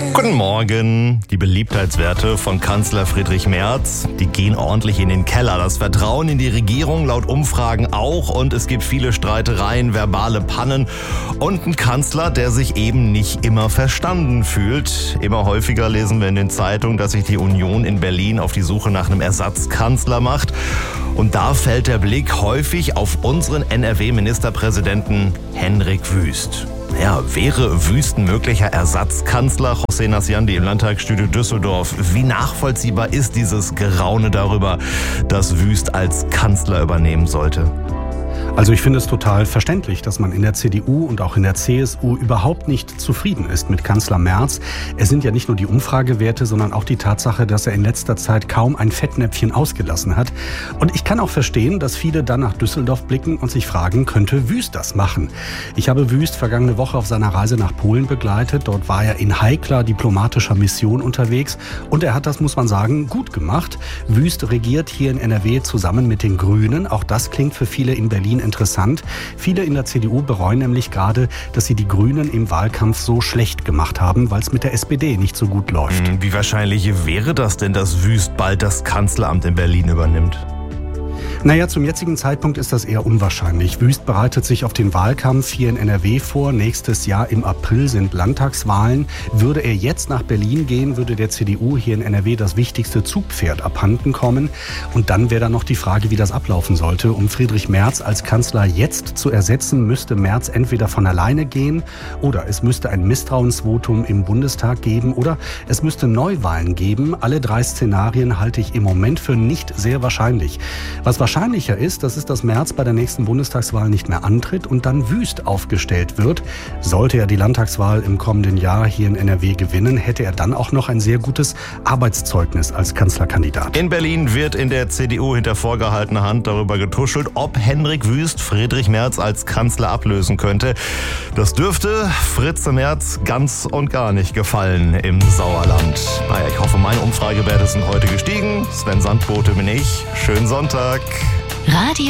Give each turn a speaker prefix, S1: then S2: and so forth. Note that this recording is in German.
S1: Guten Morgen. Die Beliebtheitswerte von Kanzler Friedrich Merz, die gehen ordentlich in den Keller. Das Vertrauen in die Regierung laut Umfragen auch. Und es gibt viele Streitereien, verbale Pannen und einen Kanzler, der sich eben nicht immer verstanden fühlt. Immer häufiger lesen wir in den Zeitungen, dass sich die Union in Berlin auf die Suche nach einem Ersatzkanzler macht. Und da fällt der Blick häufig auf unseren NRW-Ministerpräsidenten Hendrik Wüst. Ja, wäre Wüst ein möglicher Ersatzkanzler? José Nasciandi im Landtagsstudio Düsseldorf. Wie nachvollziehbar ist dieses Geraune darüber, dass Wüst als Kanzler übernehmen sollte?
S2: Also ich finde es total verständlich, dass man in der CDU und auch in der CSU überhaupt nicht zufrieden ist mit Kanzler Merz. Es sind ja nicht nur die Umfragewerte, sondern auch die Tatsache, dass er in letzter Zeit kaum ein Fettnäpfchen ausgelassen hat. Und ich kann auch verstehen, dass viele dann nach Düsseldorf blicken und sich fragen, könnte Wüst das machen? Ich habe Wüst vergangene Woche auf seiner Reise nach Polen begleitet. Dort war er in heikler diplomatischer Mission unterwegs und er hat das, muss man sagen, gut gemacht. Wüst regiert hier in NRW zusammen mit den Grünen. Auch das klingt für viele in Berlin interessant. Viele in der CDU bereuen nämlich gerade, dass sie die Grünen im Wahlkampf so schlecht gemacht haben, weil es mit der SPD nicht so gut läuft.
S1: Wie wahrscheinlich wäre das denn, dass Wüst bald das Kanzleramt in Berlin übernimmt?
S2: Naja, zum jetzigen Zeitpunkt ist das eher unwahrscheinlich. Wüst bereitet sich auf den Wahlkampf hier in NRW vor. Nächstes Jahr im April sind Landtagswahlen. Würde er jetzt nach Berlin gehen, würde der CDU hier in NRW das wichtigste Zugpferd abhanden kommen. Und dann wäre da noch die Frage, wie das ablaufen sollte. Um Friedrich Merz als Kanzler jetzt zu ersetzen, müsste Merz entweder von alleine gehen oder es müsste ein Misstrauensvotum im Bundestag geben oder es müsste Neuwahlen geben. Alle drei Szenarien halte ich im Moment für nicht sehr wahrscheinlich. Was wahrscheinlicher ist, dass Merz bei der nächsten Bundestagswahl nicht mehr antritt und dann Wüst aufgestellt wird. Sollte er die Landtagswahl im kommenden Jahr hier in NRW gewinnen, hätte er dann auch noch ein sehr gutes Arbeitszeugnis als Kanzlerkandidat.
S1: In Berlin wird in der CDU hinter vorgehaltener Hand darüber getuschelt, ob Hendrik Wüst Friedrich Merz als Kanzler ablösen könnte. Das dürfte Fritze Merz ganz und gar nicht gefallen im Sauerland. Naja, ich hoffe, meine Umfragewerte sind heute gestiegen. Sven Sandbote bin ich. Schönen Sonntag.
S3: Radio